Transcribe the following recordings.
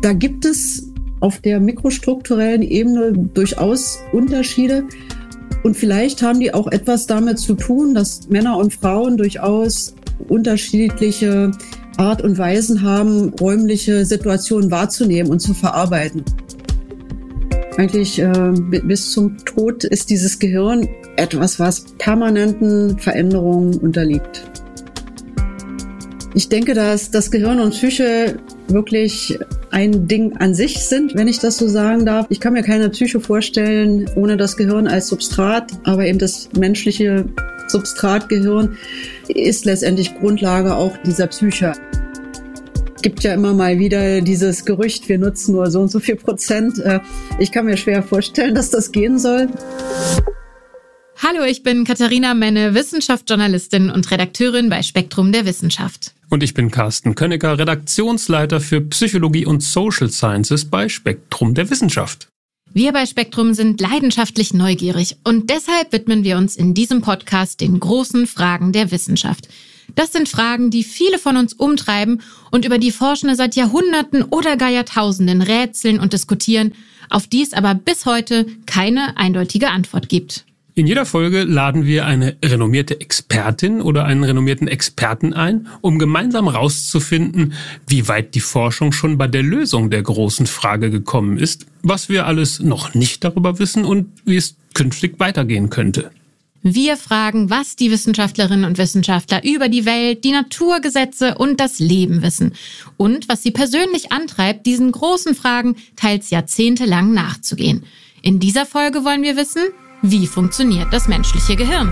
Da gibt es auf der mikrostrukturellen Ebene durchaus Unterschiede. Und vielleicht haben die auch etwas damit zu tun, dass Männer und Frauen durchaus unterschiedliche Art und Weisen haben, räumliche Situationen wahrzunehmen und zu verarbeiten. Eigentlich bis zum Tod ist dieses Gehirn etwas, was permanenten Veränderungen unterliegt. Ich denke, dass das Gehirn und Psyche wirklich ein Ding an sich sind, wenn ich das so sagen darf. Ich kann mir keine Psyche vorstellen ohne das Gehirn als Substrat, aber eben das menschliche Substratgehirn ist letztendlich Grundlage auch dieser Psyche. Es gibt ja immer mal wieder dieses Gerücht, wir nutzen nur so und so viel Prozent. Ich kann mir schwer vorstellen, dass das gehen soll. Hallo, ich bin Katharina Menne, Wissenschaftsjournalistin und Redakteurin bei Spektrum der Wissenschaft. Und ich bin Carsten Könnecker, Redaktionsleiter für Psychologie und Social Sciences bei Spektrum der Wissenschaft. Wir bei Spektrum sind leidenschaftlich neugierig und deshalb widmen wir uns in diesem Podcast den großen Fragen der Wissenschaft. Das sind Fragen, die viele von uns umtreiben und über die Forschende seit Jahrhunderten oder gar Jahrtausenden rätseln und diskutieren, auf die es aber bis heute keine eindeutige Antwort gibt. In jeder Folge laden wir eine renommierte Expertin oder einen renommierten Experten ein, um gemeinsam herauszufinden, wie weit die Forschung schon bei der Lösung der großen Frage gekommen ist, was wir alles noch nicht darüber wissen und wie es künftig weitergehen könnte. Wir fragen, was die Wissenschaftlerinnen und Wissenschaftler über die Welt, die Naturgesetze und das Leben wissen und was sie persönlich antreibt, diesen großen Fragen teils jahrzehntelang nachzugehen. In dieser Folge wollen wir wissen, wie funktioniert das menschliche Gehirn?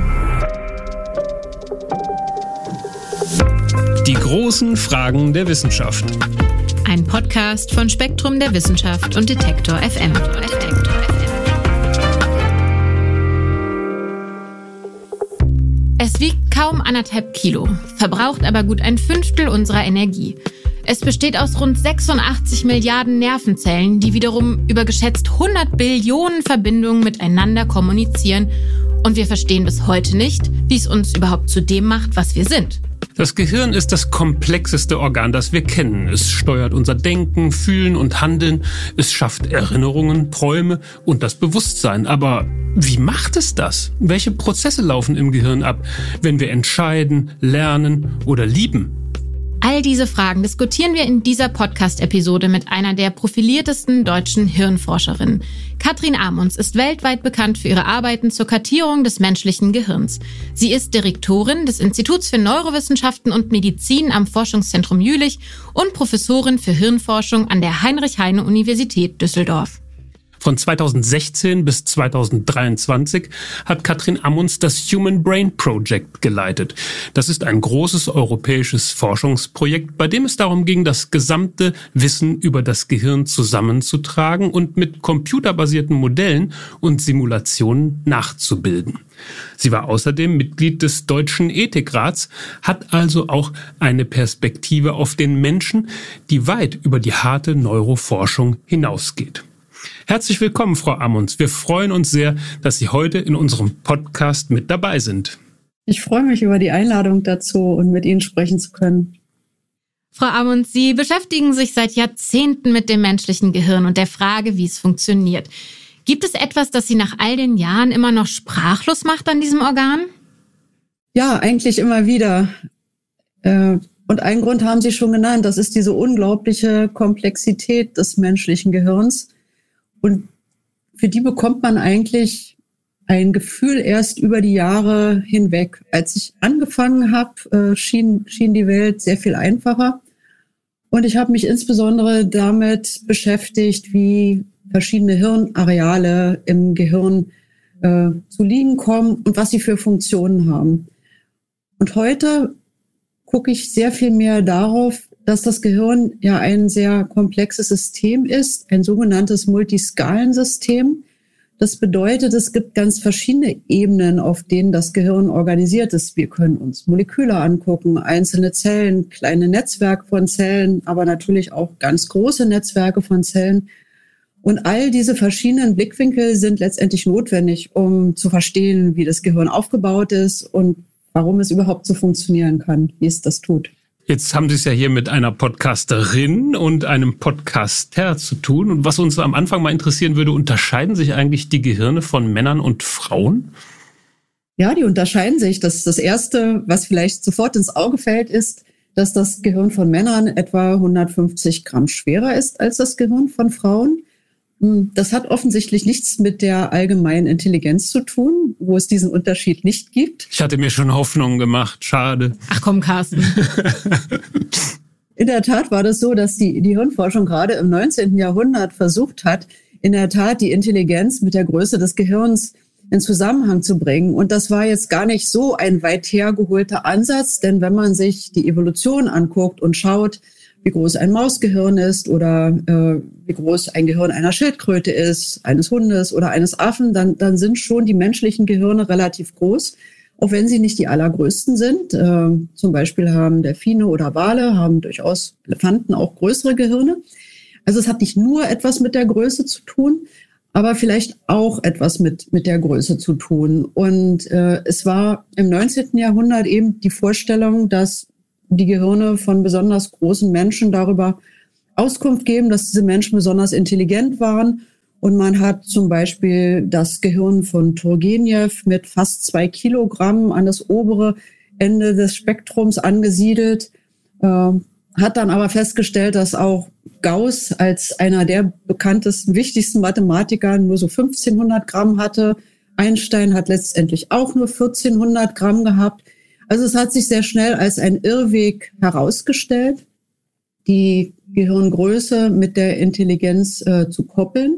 Die großen Fragen der Wissenschaft. Ein Podcast von Spektrum der Wissenschaft und Detektor FM. Es wiegt kaum 1,5 Kilo, verbraucht aber gut 1/5 unserer Energie. Es besteht aus rund 86 Milliarden Nervenzellen, die wiederum über geschätzt 100 Billionen Verbindungen miteinander kommunizieren. Und wir verstehen bis heute nicht, wie es uns überhaupt zu dem macht, was wir sind. Das Gehirn ist das komplexeste Organ, das wir kennen. Es steuert unser Denken, Fühlen und Handeln. Es schafft Erinnerungen, Träume und das Bewusstsein. Aber wie macht es das? Welche Prozesse laufen im Gehirn ab, wenn wir entscheiden, lernen oder lieben? All diese Fragen diskutieren wir in dieser Podcast-Episode mit einer der profiliertesten deutschen Hirnforscherinnen. Katrin Amunds ist weltweit bekannt für ihre Arbeiten zur Kartierung des menschlichen Gehirns. Sie ist Direktorin des Instituts für Neurowissenschaften und Medizin am Forschungszentrum Jülich und Professorin für Hirnforschung an der Heinrich-Heine-Universität Düsseldorf. Von 2016 bis 2023 hat Katrin Amunds das Human Brain Project geleitet. Das ist ein großes europäisches Forschungsprojekt, bei dem es darum ging, das gesamte Wissen über das Gehirn zusammenzutragen und mit computerbasierten Modellen und Simulationen nachzubilden. Sie war außerdem Mitglied des Deutschen Ethikrats, hat also auch eine Perspektive auf den Menschen, die weit über die harte Neuroforschung hinausgeht. Herzlich willkommen, Frau Amunds. Wir freuen uns sehr, dass Sie heute in unserem Podcast mit dabei sind. Ich freue mich über die Einladung dazu und mit Ihnen sprechen zu können. Frau Amunds, Sie beschäftigen sich seit Jahrzehnten mit dem menschlichen Gehirn und der Frage, wie es funktioniert. Gibt es etwas, das Sie nach all den Jahren immer noch sprachlos macht an diesem Organ? Ja, eigentlich immer wieder. Und einen Grund haben Sie schon genannt, das ist diese unglaubliche Komplexität des menschlichen Gehirns. Und für die bekommt man eigentlich ein Gefühl erst über die Jahre hinweg. Als ich angefangen habe, schien die Welt sehr viel einfacher. Und ich habe mich insbesondere damit beschäftigt, wie verschiedene Hirnareale im Gehirn zu liegen kommen und was sie für Funktionen haben. Und heute gucke ich sehr viel mehr darauf, dass das Gehirn ja ein sehr komplexes System ist, ein sogenanntes Multiskalensystem. Das bedeutet, es gibt ganz verschiedene Ebenen, auf denen das Gehirn organisiert ist. Wir können uns Moleküle angucken, einzelne Zellen, kleine Netzwerke von Zellen, aber natürlich auch ganz große Netzwerke von Zellen. Und all diese verschiedenen Blickwinkel sind letztendlich notwendig, um zu verstehen, wie das Gehirn aufgebaut ist und warum es überhaupt so funktionieren kann, wie es das tut. Jetzt haben Sie es ja hier mit einer Podcasterin und einem Podcaster zu tun. Und was uns am Anfang mal interessieren würde, unterscheiden sich eigentlich die Gehirne von Männern und Frauen? Ja, die unterscheiden sich. Das Erste, was vielleicht sofort ins Auge fällt, ist, dass das Gehirn von Männern etwa 150 Gramm schwerer ist als das Gehirn von Frauen. Das hat offensichtlich nichts mit der allgemeinen Intelligenz zu tun, wo es diesen Unterschied nicht gibt. Ich hatte mir schon Hoffnungen gemacht, schade. Ach komm, Carsten. In der Tat war das so, dass die Hirnforschung gerade im 19. Jahrhundert versucht hat, in der Tat die Intelligenz mit der Größe des Gehirns in Zusammenhang zu bringen. Und das war jetzt gar nicht so ein weit hergeholter Ansatz, denn wenn man sich die Evolution anguckt und schaut, wie groß ein Mausgehirn ist oder wie groß ein Gehirn einer Schildkröte ist, eines Hundes oder eines Affen, dann sind schon die menschlichen Gehirne relativ groß, auch wenn sie nicht die allergrößten sind. Zum Beispiel haben Delfine oder Wale, haben durchaus Elefanten auch größere Gehirne. Also es hat nicht nur etwas mit der Größe zu tun, aber vielleicht auch etwas mit der Größe zu tun. Und es war im 19. Jahrhundert eben die Vorstellung, dass die Gehirne von besonders großen Menschen darüber Auskunft geben, dass diese Menschen besonders intelligent waren. Und man hat zum Beispiel das Gehirn von Turgenev mit fast 2 Kilogramm an das obere Ende des Spektrums angesiedelt, hat dann aber festgestellt, dass auch Gauss als einer der bekanntesten, wichtigsten Mathematiker nur so 1500 Gramm hatte. Einstein hat letztendlich auch nur 1400 Gramm gehabt. Also es hat sich sehr schnell als ein Irrweg herausgestellt, die Gehirngröße mit der Intelligenz zu koppeln.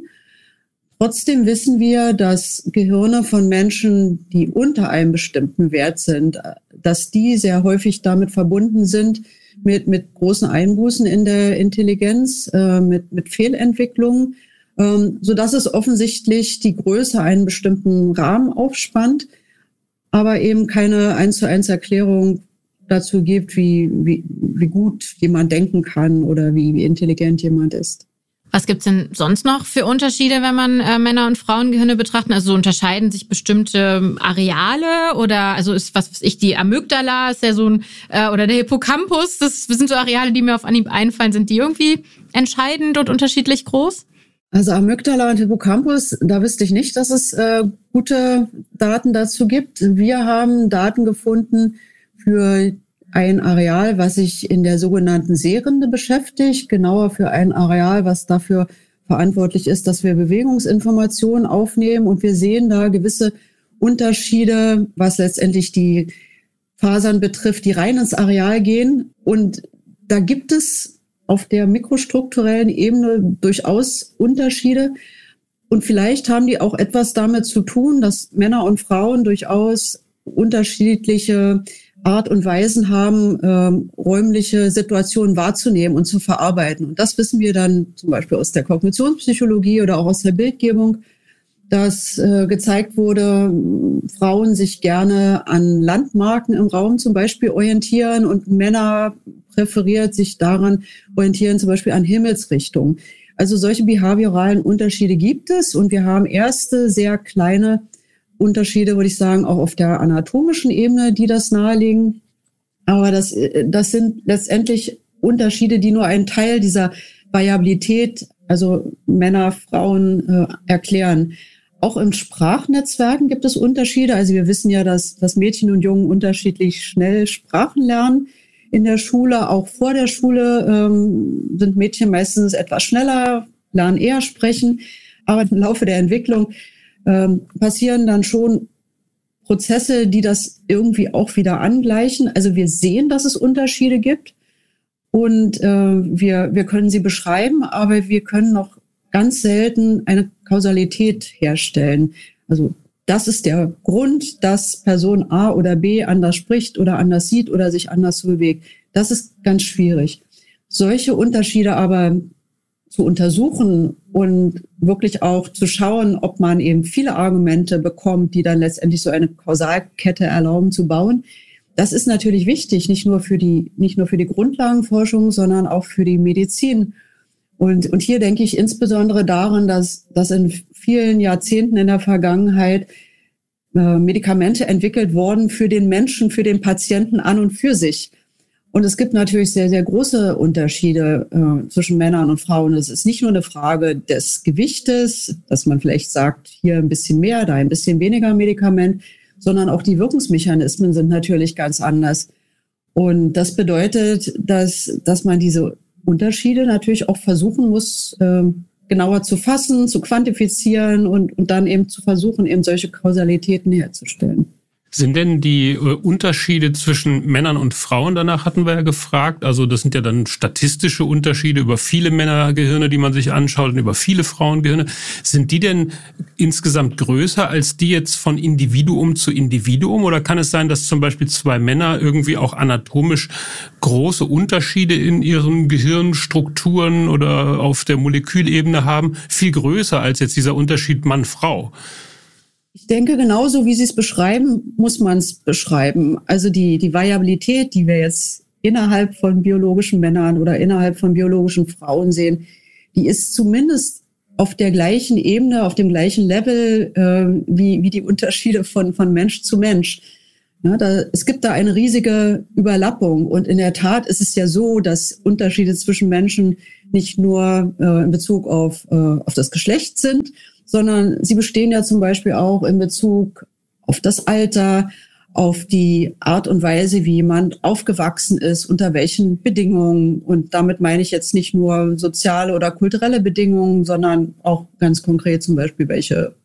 Trotzdem wissen wir, dass Gehirne von Menschen, die unter einem bestimmten Wert sind, dass die sehr häufig damit verbunden sind, mit großen Einbußen in der Intelligenz, mit Fehlentwicklungen, sodass es offensichtlich die Größe einen bestimmten Rahmen aufspannt, aber eben keine 1:1 Erklärung dazu gibt, wie gut jemand denken kann oder wie intelligent jemand ist. Was gibt's denn sonst noch für Unterschiede, wenn man Männer- und Frauengehirne betrachtet? Also unterscheiden sich bestimmte Areale oder also ist was weiß ich, die Amygdala ist ja so ein oder der Hippocampus, das sind so Areale, die mir auf Anhieb einfallen. Sind die irgendwie entscheidend und unterschiedlich groß? Also Amygdala und Hippocampus, da wüsste ich nicht, dass es gute Daten dazu gibt. Wir haben Daten gefunden für ein Areal, was sich in der sogenannten Sehrinde beschäftigt, genauer für ein Areal, was dafür verantwortlich ist, dass wir Bewegungsinformationen aufnehmen. Und wir sehen da gewisse Unterschiede, was letztendlich die Fasern betrifft, die rein ins Areal gehen. Und da gibt es auf der mikrostrukturellen Ebene durchaus Unterschiede. Und vielleicht haben die auch etwas damit zu tun, dass Männer und Frauen durchaus unterschiedliche Art und Weisen haben, räumliche Situationen wahrzunehmen und zu verarbeiten. Und das wissen wir dann zum Beispiel aus der Kognitionspsychologie oder auch aus der Bildgebung, dass gezeigt wurde, Frauen sich gerne an Landmarken im Raum zum Beispiel orientieren und Männer präferiert sich daran orientieren, zum Beispiel an Himmelsrichtungen. Also solche behavioralen Unterschiede gibt es und wir haben erste sehr kleine Unterschiede, würde ich sagen, auch auf der anatomischen Ebene, die das nahelegen. Aber das sind letztendlich Unterschiede, die nur einen Teil dieser Variabilität, also Männer, Frauen, erklären. Auch in Sprachnetzwerken gibt es Unterschiede. Also wir wissen ja, dass Mädchen und Jungen unterschiedlich schnell Sprachen lernen in der Schule. Auch vor der Schule sind Mädchen meistens etwas schneller, lernen eher sprechen. Aber im Laufe der Entwicklung passieren dann schon Prozesse, die das irgendwie auch wieder angleichen. Also wir sehen, dass es Unterschiede gibt und wir können sie beschreiben, aber wir können noch ganz selten eine Kausalität herstellen. Also das ist der Grund, dass Person A oder B anders spricht oder anders sieht oder sich anders bewegt. Das ist ganz schwierig. Solche Unterschiede aber zu untersuchen und wirklich auch zu schauen, ob man eben viele Argumente bekommt, die dann letztendlich so eine Kausalkette erlauben zu bauen. Das ist natürlich wichtig, nicht nur für die Grundlagenforschung, sondern auch für die Medizin. Und hier denke ich insbesondere daran, dass in vielen Jahrzehnten in der Vergangenheit Medikamente entwickelt wurden für den Menschen, für den Patienten an und für sich. Und es gibt natürlich sehr, sehr große Unterschiede zwischen Männern und Frauen. Es ist nicht nur eine Frage des Gewichtes, dass man vielleicht sagt, hier ein bisschen mehr, da ein bisschen weniger Medikament, sondern auch die Wirkungsmechanismen sind natürlich ganz anders. Und das bedeutet, dass man diese Unterschiede natürlich auch versuchen muss, genauer zu fassen, zu quantifizieren und dann eben zu versuchen, eben solche Kausalitäten herzustellen. Sind denn die Unterschiede zwischen Männern und Frauen, danach hatten wir ja gefragt, also das sind ja dann statistische Unterschiede über viele Männergehirne, die man sich anschaut und über viele Frauengehirne. Sind die denn insgesamt größer als die jetzt von Individuum zu Individuum? Oder kann es sein, dass zum Beispiel zwei Männer irgendwie auch anatomisch große Unterschiede in ihren Gehirnstrukturen oder auf der Molekülebene haben? Viel größer als jetzt dieser Unterschied Mann-Frau? Ich denke, genauso wie Sie es beschreiben, muss man es beschreiben. Also die Variabilität, die wir jetzt innerhalb von biologischen Männern oder innerhalb von biologischen Frauen sehen, die ist zumindest auf der gleichen Ebene, auf dem gleichen Level wie die Unterschiede von Mensch zu Mensch. Ja, es gibt da eine riesige Überlappung. Und in der Tat ist es ja so, dass Unterschiede zwischen Menschen nicht nur in Bezug auf das Geschlecht sind, sondern sie bestehen ja zum Beispiel auch in Bezug auf das Alter, auf die Art und Weise, wie jemand aufgewachsen ist, unter welchen Bedingungen. Und damit meine ich jetzt nicht nur soziale oder kulturelle Bedingungen, sondern auch ganz konkret zum Beispiel, welche